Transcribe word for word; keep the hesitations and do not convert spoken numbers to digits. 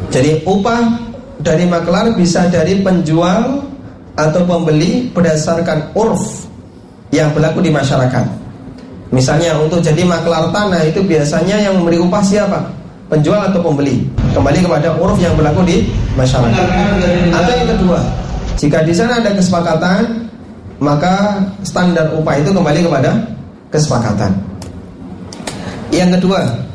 Jadi upah dari maklar bisa dari penjual atau pembeli berdasarkan urf yang berlaku di masyarakat. Misalnya untuk jadi maklar tanah itu biasanya yang memberi upah siapa? Penjual atau pembeli? Kembali kepada uruf yang berlaku di masyarakat. Atau yang kedua, jika di sana ada kesepakatan, maka standar upah itu kembali kepada kesepakatan. Yang kedua,